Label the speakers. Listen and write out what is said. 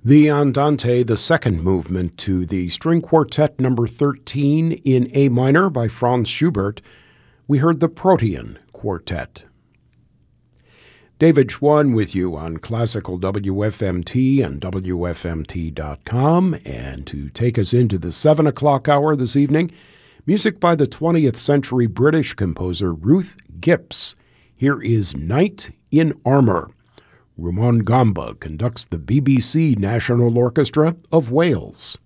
Speaker 1: The Andante, the second movement to the String Quartet number 13 in A minor by Franz Schubert. We heard the Protean Quartet. David Schwann with you on Classical WFMT and WFMT.com. And to take us into the 7 o'clock hour this evening, music by the 20th century British composer Ruth Gipps. Here is Knight in Armour. Rumon Gamba conducts the BBC National Orchestra of Wales.